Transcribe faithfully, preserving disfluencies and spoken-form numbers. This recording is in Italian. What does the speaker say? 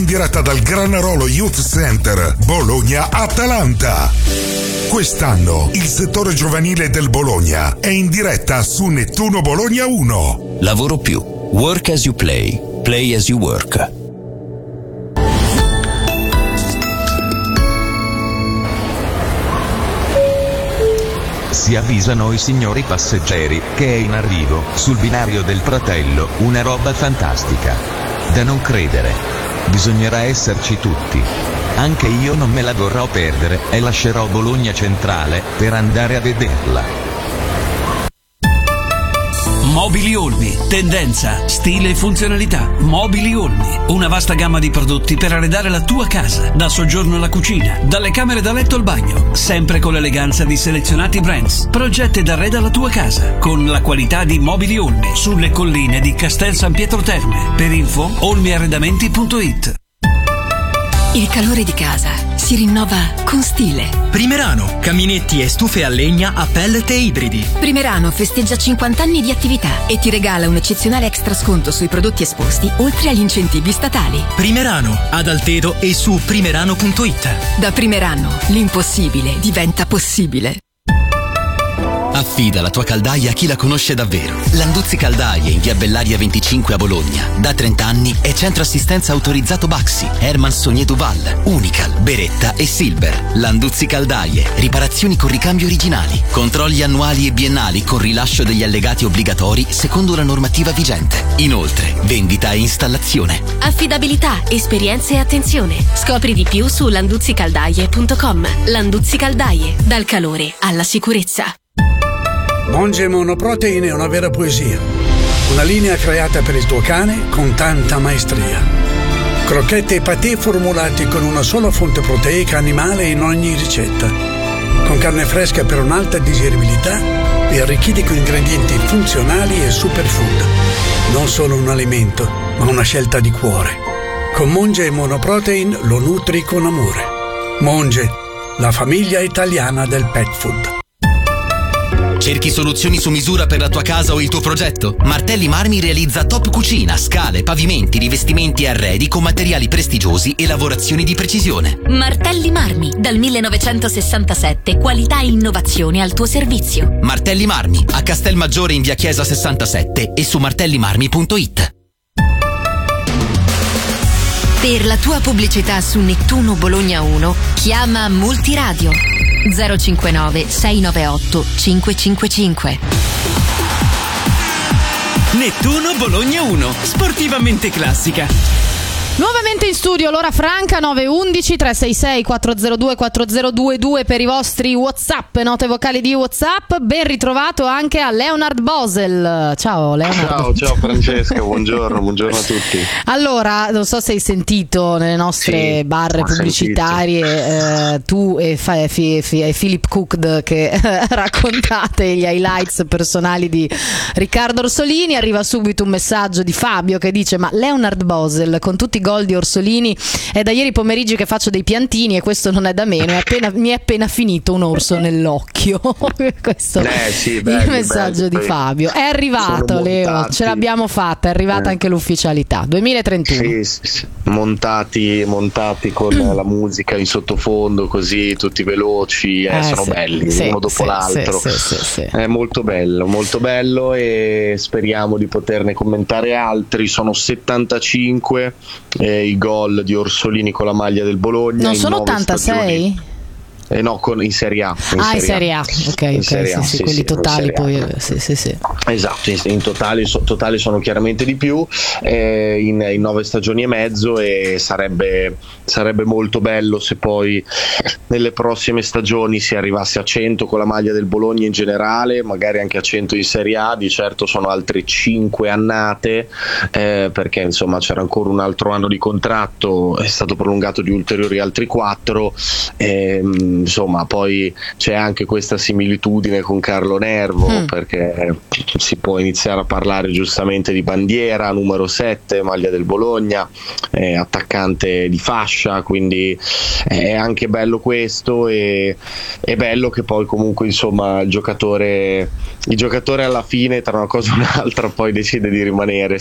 In diretta dal Granarolo Youth Center, Bologna-Atalanta. Quest'anno il settore giovanile del Bologna è in diretta su Nettuno Bologna uno. Lavoro più. Work as you play. Play as you work. Si avvisano i signori passeggeri che è in arrivo, sul binario del fratello, una roba fantastica. Da non credere. Bisognerà esserci tutti. Anche io non me la vorrò perdere e lascerò Bologna Centrale per andare a vederla. Mobili Olmi, tendenza, stile e funzionalità. Mobili Olmi, una vasta gamma di prodotti per arredare la tua casa, dal soggiorno alla cucina, dalle camere da letto al bagno, sempre con l'eleganza di selezionati brands. Progetta ed arreda la tua casa con la qualità di Mobili Olmi, sulle colline di Castel San Pietro Terme. Per info olmiarredamenti punto it. Il calore di casa si rinnova con stile. Primerano, caminetti e stufe a legna a pellet e ibridi. Primerano festeggia cinquanta anni di attività e ti regala un eccezionale extra sconto sui prodotti esposti, oltre agli incentivi statali. Primerano, ad Altedo e su primerano punto it. Da Primerano, l'impossibile diventa possibile. Affida la tua caldaia a chi la conosce davvero. Landuzzi Caldaie in via Bellaria venticinque a Bologna. Da trenta anni è centro assistenza autorizzato Baxi, Herman Sogné Duval, Unical, Beretta e Silver. Landuzzi Caldaie, riparazioni con ricambio originali, controlli annuali e biennali con rilascio degli allegati obbligatori secondo la normativa vigente. Inoltre, vendita e installazione. Affidabilità, esperienza e attenzione. Scopri di più su landuzzi caldaie punto com. Landuzzi Caldaie, dal calore alla sicurezza. Monge Monoprotein è una vera poesia. Una linea creata per il tuo cane con tanta maestria. Crocchette e patè formulati con una sola fonte proteica animale in ogni ricetta. Con carne fresca per un'alta digeribilità e arricchiti con ingredienti funzionali e superfood. Non solo un alimento, ma una scelta di cuore. Con Monge Monoprotein lo nutri con amore. Monge, la famiglia italiana del pet food. Cerchi soluzioni su misura per la tua casa o il tuo progetto? Martelli Marmi realizza top cucina, scale, pavimenti, rivestimenti e arredi con materiali prestigiosi e lavorazioni di precisione. Martelli Marmi, dal millenovecentosessantasette, qualità e innovazione al tuo servizio. Martelli Marmi, a Castelmaggiore in via Chiesa sessantasette e su martelli marmi punto it. Per la tua pubblicità su Nettuno Bologna uno, chiama Multiradio zero cinquantanove sei nove otto cinque cinque cinque. Nettuno Bologna uno, sportivamente classica. Nuovamente in studio Laura Franca nove undici tre sei sei quattro zero due quattro zero due due per i vostri WhatsApp, note vocali di WhatsApp. Ben ritrovato anche a Leonard Bosel. Ciao Leonard. Ciao, ciao Francesca, buongiorno, buongiorno a tutti. Allora, non so se hai sentito nelle nostre sì, barre pubblicitarie eh, tu e, fa, fi, fi, e Philip Cook che raccontate gli highlights personali di Riccardo Orsolini. Arriva subito un messaggio di Fabio che dice: ma Leonard Bosel con tutti i gol di Orsolini è da ieri pomeriggi che faccio dei piantini e questo non è da meno, è appena, mi è appena finito un orso nell'occhio. Questo eh sì, il belli, messaggio belli, di Fabio. È arrivato Leo, ce l'abbiamo fatta, è arrivata eh. anche l'ufficialità duemilatrentuno. Sì, sì, sì. Montati, montati con mm. la musica in sottofondo così tutti veloci, eh, eh, sono sì, belli sì, uno dopo sì, l'altro sì, sì, sì, sì. È molto bello, molto bello e speriamo di poterne commentare altri. Sono settantacinque eh, i gol di Orsolini con la maglia del Bologna. Non sono ottantasei? Eh no, con, in Serie A. In ah, serie in Serie A, A. ok, in ok, serie A, sì, sì, sì, quelli sì, totali poi, sì, sì, sì. Esatto, in, in totale, so, totale sono chiaramente di più, eh, in, in nove stagioni e mezzo, e sarebbe, sarebbe molto bello se poi nelle prossime stagioni si arrivasse a cento con la maglia del Bologna in generale, magari anche a cento in Serie A. Di certo sono altre cinque annate, eh, perché insomma c'era ancora un altro anno di contratto, è stato prolungato di ulteriori altri quattro. Eh, insomma poi c'è anche questa similitudine con Carlo Nervo, mm. perché si può iniziare a parlare giustamente di bandiera, numero sette, maglia del Bologna, eh, attaccante di fascia, quindi è anche bello questo, e è bello che poi comunque insomma il giocatore il giocatore alla fine tra una cosa e un'altra poi decide di rimanere